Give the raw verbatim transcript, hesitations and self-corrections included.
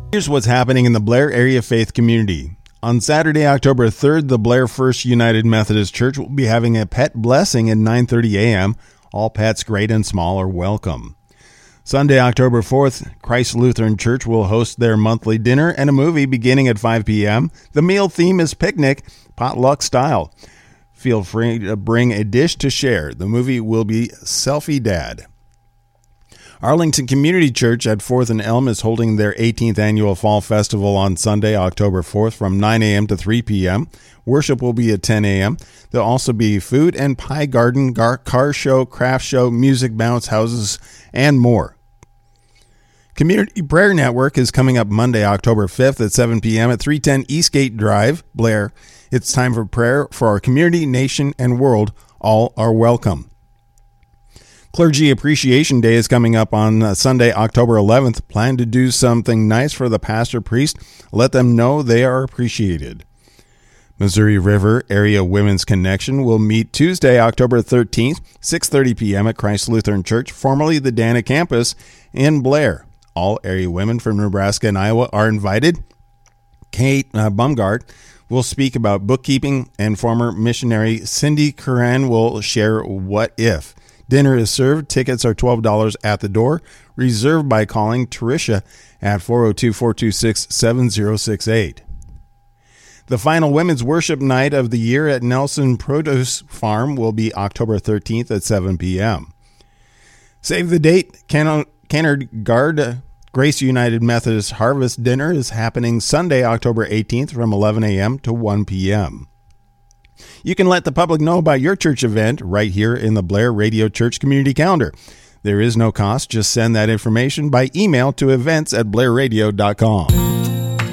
Here's what's happening in the Blair Area Faith community. On Saturday, October third, the Blair First United Methodist Church will be having a pet blessing at nine thirty a.m. All pets, great and small, are welcome. Sunday, October fourth, Christ Lutheran Church will host their monthly dinner and a movie beginning at five p.m. The meal theme is picnic, potluck style. Feel free to bring a dish to share. The movie will be Selfie Dad. Arlington Community Church at fourth and Elm is holding their eighteenth annual Fall Festival on Sunday, October fourth from nine a.m. to three p.m. Worship will be at ten a.m. There'll also be food and pie garden, gar- car show, craft show, music bounce houses, and more. Community Prayer Network is coming up Monday, October fifth at seven p.m. at three ten Eastgate Drive, Blair. It's time for prayer for our community, nation, and world. All are welcome. Clergy Appreciation Day is coming up on uh, Sunday, October eleventh. Plan to do something nice for the pastor priest. Let them know they are appreciated. Missouri River Area Women's Connection will meet Tuesday, October thirteenth, six thirty p.m. at Christ Lutheran Church, formerly the Dana campus in Blair. All area women from Nebraska and Iowa are invited. Kate uh, Bumgart will speak about bookkeeping, and former missionary Cindy Curran will share What If. Dinner is served. Tickets are twelve dollars at the door. Reserved by calling Tricia at four oh two, four two six, seven oh six eight. The final women's worship night of the year at Nelson Produce Farm will be October thirteenth at seven p.m. Save the date. Ken- Kennard Guard Grace United Methodist Harvest Dinner is happening Sunday, October eighteenth from eleven a.m. to one p.m. You can let the public know about your church event right here in the Blair Radio Church Community Calendar. There is no cost. Just send that information by email to events at blair radio dot com.